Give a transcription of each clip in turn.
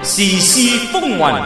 時事風雲，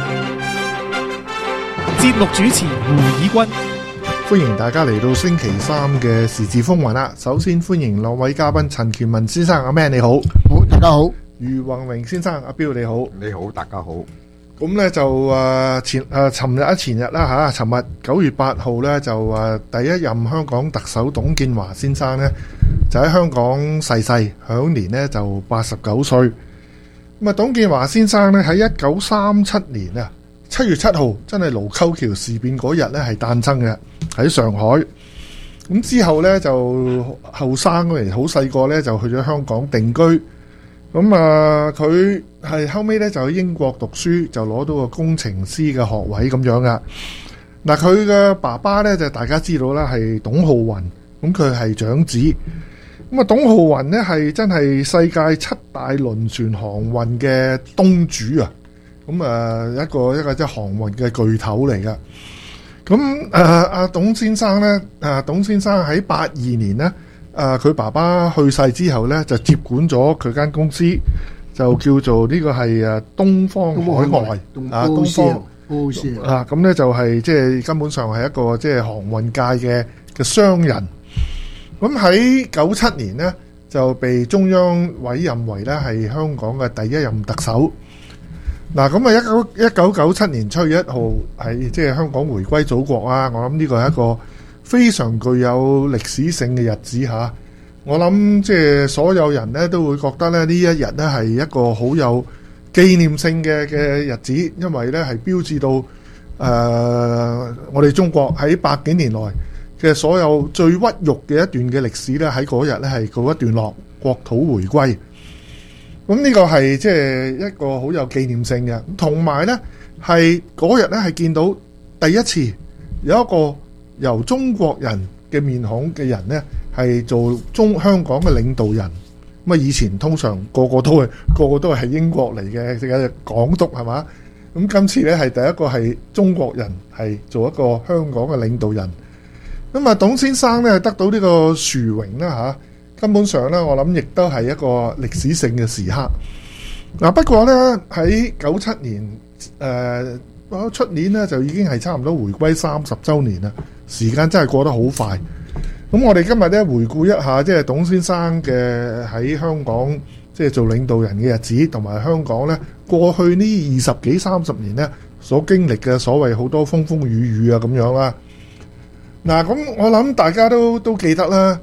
節目主持胡以軍， 歡迎大家嚟到星期三嘅時事風雲啦。首先歡迎兩位嘉賓陳權文先生，阿 Man 你好。 好，大家好。 余宏榮先生，阿彪你好。 你好，大家好。 咁呢就前日啦吓，尋日9月8號呢就第一任香港特首董建華先生呢就喺香港逝世，享年呢就89歲。咁啊，董建華先生呢喺1937年啊7月7號，真係盧溝橋事變嗰日呢係誕生嘅，喺上海。咁之後呢就後生嗰年好細個呢就去咗香港定居。咁啊，佢係後尾咧就喺英國讀書，就攞到個工程師嘅學位咁樣噶。嗱，佢嘅爸爸咧就大家知道啦，係董浩雲，咁佢係長子。咁啊，董浩雲呢係真係世界7大輪船航運嘅東主啊！咁啊，一個即係航運嘅巨頭嚟噶。咁阿董先生咧，董先生喺82年呢。佢爸爸去世之後呢，就接管咗佢間公司，就叫做呢個係東方海外東方咁呢就係即係根本上係一個即係航運界嘅商人。咁喺97年呢，就被中央委任為呢係香港嘅第一任特首。嗱，咁啊1997年7月1號係即係香港回歸祖國啊！我諗呢個係一個非常具有歷史性嘅日子嚇，我諗即係所有人呢都會覺得咧呢一日呢係一個好有紀念性嘅日子，因為呢係標誌到我哋中國喺100幾年來嘅所有最屈辱嘅一段嘅歷史呢，喺嗰日呢係告一段落，國土回歸。咁呢個係即係一個好有紀念性嘅，同埋呢係嗰日呢係見到第一次有一個由中國人嘅面孔嘅人呢，係做香港嘅領導人。咁啊，以前通常個個都係英國嚟嘅，即係港督係嘛。咁今次呢係第一個係中國人係做一個香港嘅領導人。咁啊，董先生呢得到呢個殊榮啦嚇，根本上呢我諗亦都係一個歷史性嘅時刻。嗱，不過呢喺97年出年呢就已經係差唔多回歸30週年啦。時間真係過得好快，咁我哋今日咧回顧一下，即係董先生嘅喺香港即係做領導人嘅日子，同埋香港咧過去呢20幾30年咧所經歷嘅所謂好多風風雨雨啊咁樣啦。嗱，咁我諗大家都記得啦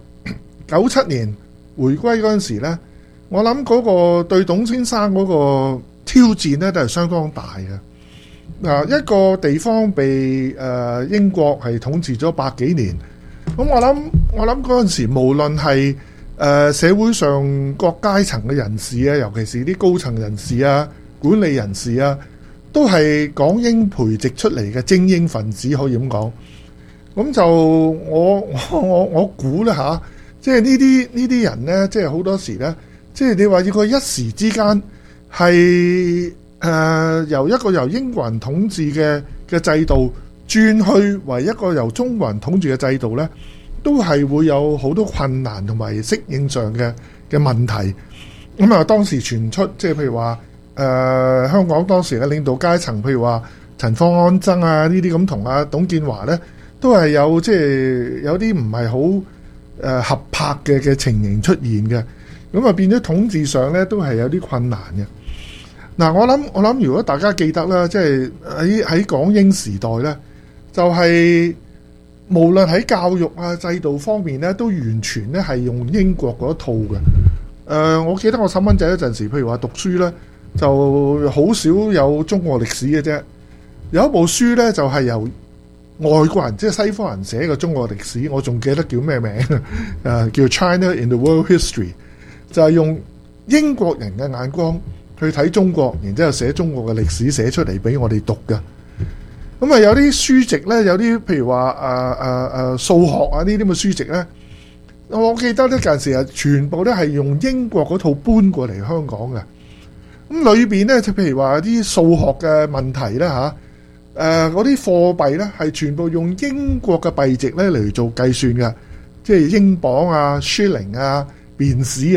，97年回歸嗰陣時咧，我諗嗰個對董先生嗰個挑戰咧都係相當大嘅。嗱，一個地方被英國係統治咗100幾年，咁我諗嗰陣時，無論係社會上各階層嘅人士啊，尤其是啲高層人士啊、管理人士啊，都係港英培植出嚟嘅精英分子，可以咁講。咁就我估啦嚇，即係呢啲人呢，即係好多時呢，即係你話要佢一時之間係。由一個由英國人統治嘅制度轉去為一個由中國人統治嘅制度呢，都係會有好多困難同埋適應上嘅問題。咁啊，當時傳出即係譬如話香港當時嘅領導階層，譬如話陳方安生啊呢啲咁，同阿董建華呢，都係有即係有啲唔係好合拍嘅情形出現嘅。咁啊，變咗統治上呢，都係有啲困難嘅。嗱，我諗，如果大家記得啦，即係喺港英時代咧，就係無論喺教育啊制度方面咧，都完全咧係用英國嗰一套嘅。我記得我細蚊仔嗰陣時，譬如話讀書咧，就好少有中國歷史嘅啫。有一部書咧，就係由外國人，即係西方人寫嘅中國歷史，我仲記得叫咩名？叫 China in the World History， 就係用英國人嘅眼光去睇中國，然之後寫中國嘅歷史寫出嚟俾我哋讀嘅。咁啊，有啲書籍呢，有啲譬如話數學啊呢啲咁嘅書籍呢，我記得呢陣時全部都係用英國嗰套搬過嚟香港嘅。咁裏邊呢，就譬如話啲數學嘅問題呢，嗰啲貨幣呢，係全部用英國嘅幣值呢嚟做計算嘅，即係英鎊啊、shilling 啊、便士啊。